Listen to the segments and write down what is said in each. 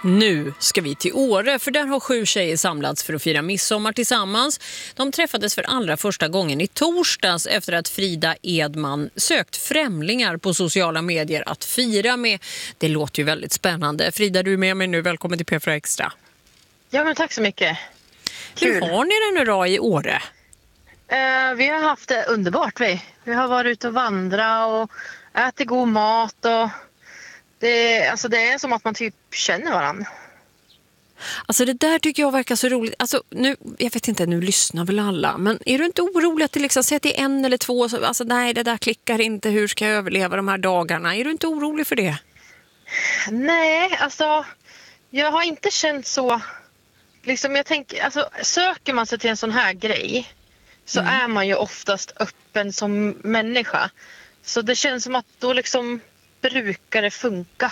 Nu ska vi till Åre, för där har 7 tjejer samlats för att fira midsommar tillsammans. De träffades för allra första gången i torsdags efter att Frida Edman sökt främlingar på sociala medier att fira med. Det låter ju väldigt spännande. Frida, du är med mig nu. Välkommen till P4 Extra. Ja, men tack så mycket. Hur har ni det nu då i Åre? Vi har haft det underbart. Vi har varit ute och vandrat och ätit god mat. Och det är som att man typ känner varandra. Alltså det där tycker jag verkar så roligt. Alltså nu, jag vet inte, nu lyssnar väl alla. Men är du inte orolig att det liksom säger till 1 eller 2? Alltså nej, det där klickar inte. Hur ska jag överleva de här dagarna? Är du inte orolig för det? Nej, alltså jag har inte känt så. Liksom, jag tänker, alltså, söker man sig till en sån här grej så är man ju oftast öppen som människa. Så det känns som att då liksom brukar det funka.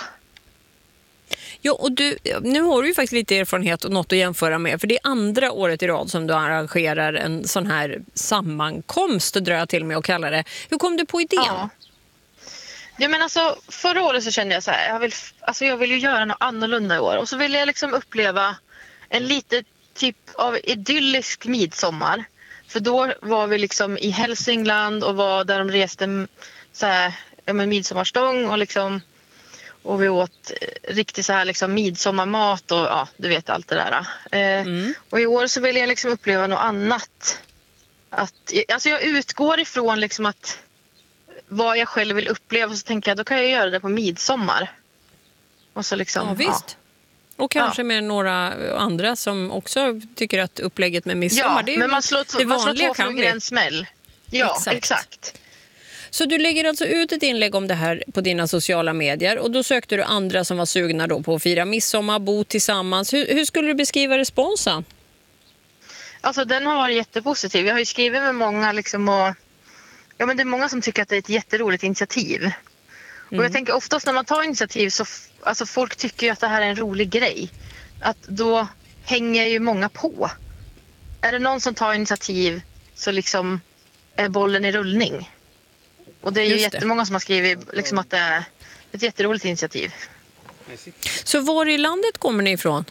Ja, och nu har du ju faktiskt lite erfarenhet och något att jämföra med. För det är andra året i rad som du arrangerar en sån här sammankomst, drar jag till med att kalla det. Hur kom du på idén? Ja, men alltså, förra året så kände jag så här, jag vill ju göra något annorlunda i år. Och så ville jag liksom uppleva en lite typ av idyllisk midsommar. För då var vi liksom i Hälsingland och var där de reste så här, midsommarstång och vi åt riktigt så här liksom midsommarmat och ja, du vet allt det där. Och i år så vill jag liksom uppleva något annat. Alltså jag utgår ifrån liksom att vad jag själv vill uppleva, så tänker jag då kan jag göra det på midsommar. Och så liksom, ja, visst. Och kanske med några andra som också tycker att upplägget med midsommar, ja, det är men man slår två flugor i en smäll. Ja, exakt. Så du lägger alltså ut ett inlägg om det här på dina sociala medier, och då sökte du andra som var sugna då på att fira midsommar, bo tillsammans. Hur skulle du beskriva responsen? Alltså den har varit jättepositiv. Jag har ju skrivit med många liksom, och ja, men det är många som tycker att det är ett jätteroligt initiativ. Och jag tänker oftast när man tar initiativ så alltså folk tycker ju att det här är en rolig grej. Att då hänger ju många på. Är det någon som tar initiativ så liksom är bollen i rullning. Och det är ju jättemånga som har skrivit liksom att det är ett jätteroligt initiativ. Så var i landet kommer ni ifrån?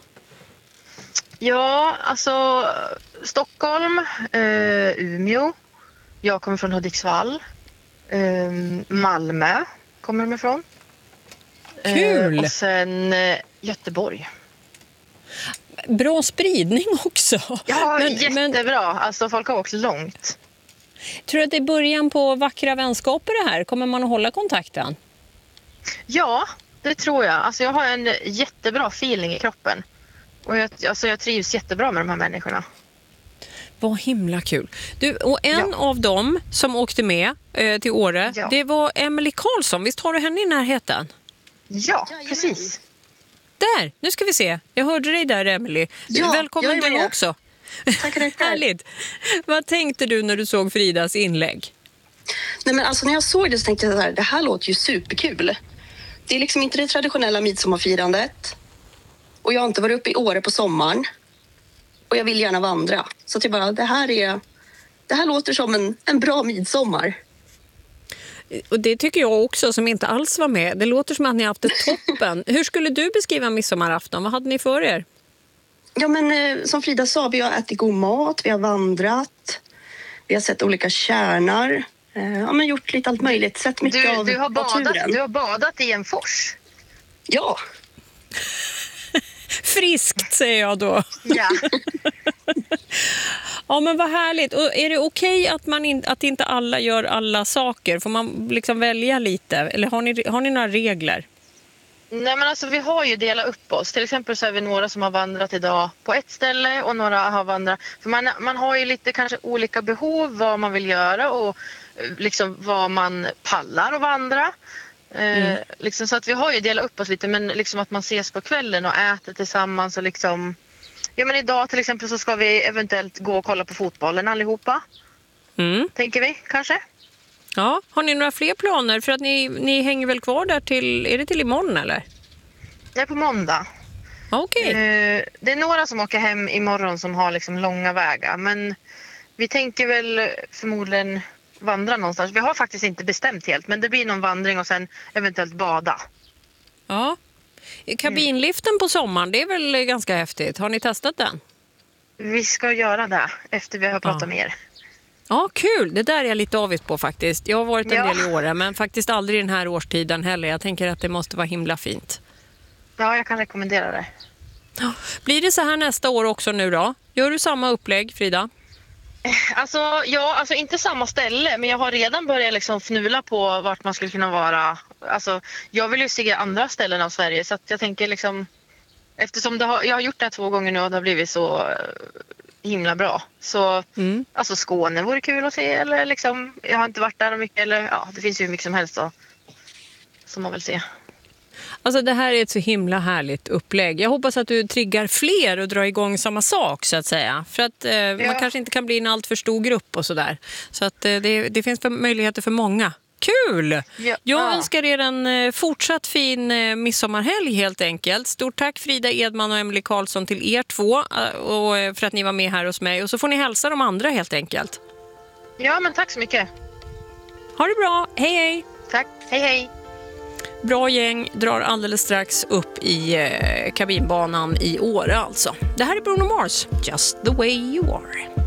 Ja, alltså Stockholm, Umeå. Jag kommer från Hudiksvall. Malmö kommer de ifrån. Kul! Och sen Göteborg. Bra spridning också. Ja, jättebra. Alltså folk har åkt långt. Tror du att det är början på vackra vänskaper det här? Kommer man att hålla kontakten? Ja, det tror jag. Alltså jag har en jättebra feeling i kroppen. Och jag trivs jättebra med de här människorna. Vad himla kul. Du, och en av dem som åkte med till Åre, det var Emily Karlsson. Visst har du henne i närheten? Ja, precis. Där, nu ska vi se. Jag hörde dig där, Emily. Välkommen du också. Tackar. Härligt. Vad tänkte du när du såg Fridas inlägg? Nej, men alltså när jag såg det så tänkte jag så här, det här låter ju superkul. Det är liksom inte det traditionella midsommarfirandet. Och jag har inte varit uppe i Åre på sommaren. Och jag vill gärna vandra. Så att jag bara, det här låter som en bra midsommar. Och det tycker jag också, som inte alls var med. Det låter som att ni har haft det toppen. Hur skulle du beskriva midsommarafton? Vad hade ni för er? Ja, men som Frida sa, vi har ätit god mat, vi har vandrat. Vi har sett olika kärnar. Ja, men gjort lite allt möjligt. Sett mycket av naturen. Du har badat i en fors? Ja. Friskt, säger jag då. Ja. Ja, men vad härligt. Och är det okej att inte alla gör alla saker? Får man liksom välja lite? Eller har ni några regler? Nej, men alltså vi har ju delat upp oss. Till exempel så är vi några som har vandrat idag på ett ställe och några har vandrat. För man har ju lite kanske olika behov, vad man vill göra och liksom vad man pallar att vandra. Liksom, så att vi har ju delat upp oss lite, men liksom att man ses på kvällen och äter tillsammans och liksom. Ja, men idag till exempel så ska vi eventuellt gå och kolla på fotbollen allihopa. Tänker vi kanske. Ja, har ni några fler planer? För att ni hänger väl kvar där är det till imorgon eller? Nej, på måndag. Okej. Det är några som åker hem imorgon som har liksom långa vägar. Men vi tänker väl förmodligen vandra någonstans. Vi har faktiskt inte bestämt helt, men det blir någon vandring och sen eventuellt bada. Ja. Kabinliften på sommaren, det är väl ganska häftigt. Har ni testat den? Vi ska göra det efter vi har pratat med er. Ja, kul. Det där är jag lite avigt på faktiskt. Jag har varit en Ja. del i Åre, men faktiskt aldrig den här årstiden heller. Jag tänker att det måste vara himla fint. Ja, jag kan rekommendera det. Blir det så här nästa år också nu då? Gör du samma upplägg, Frida? Alltså inte samma ställe, men jag har redan börjat liksom fnula på vart man skulle kunna vara. Alltså, jag vill ju se andra ställen av Sverige, så att jag tänker liksom, eftersom jag har gjort det här 2 gånger nu och det har blivit så himla bra. Så alltså Skåne vore kul att se, eller liksom, jag har inte varit där mycket, eller ja, det finns ju mycket som helst då, som man vill se. Alltså det här är ett så himla härligt upplägg. Jag hoppas att du triggar fler och drar igång samma sak så att säga. För att man kanske inte kan bli en allt för stor grupp och sådär. Så att det finns möjligheter för många. Kul! Ja. Jag önskar er en fortsatt fin midsommarhelg helt enkelt. Stort tack Frida Edman och Emily Karlsson till er två och för att ni var med här hos mig. Och så får ni hälsa de andra helt enkelt. Ja, men tack så mycket. Ha det bra, hej hej! Tack, hej hej! Bra gäng drar alldeles strax upp i kabinbanan i Åre alltså. Det här är Bruno Mars, Just the way you are.